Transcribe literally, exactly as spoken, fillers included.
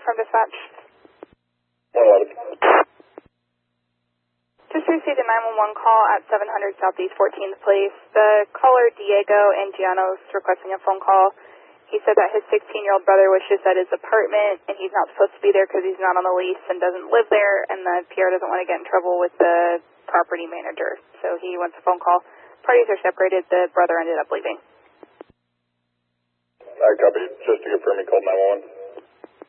from dispatch. one eleven. Just received a nine one one call at seven hundred Southeast fourteenth Place. The caller, Diego Angiano, is requesting a phone call. He said that his sixteen-year-old brother was just at his apartment, and he's not supposed to be there because he's not on the lease and doesn't live there, and the P R doesn't want to get in trouble with the property manager. So he wants a phone call. Parties are separated. The brother ended up leaving. I copy. Just to confirm, he called nine one one.